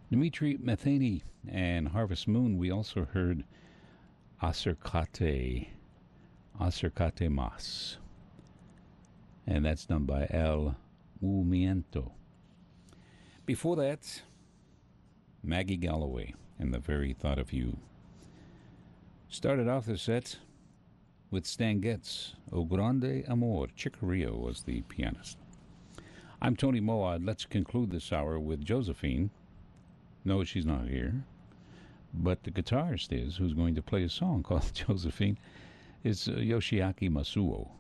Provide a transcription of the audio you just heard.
Dmitri Metheny and Harvest Moon. We also heard Acercate, Acercate Mas. And that's done by El Movimiento. Before that, Maggie Galloway and The Very Thought of You. Started off the set with Stan Getz, O Grande Amor. Chick Corea was the pianist. I'm Tony Moad. Let's conclude this hour with Josephine. No, she's not here. But the guitarist is, who's going to play a song called Josephine, is Yoshiaki Masuo.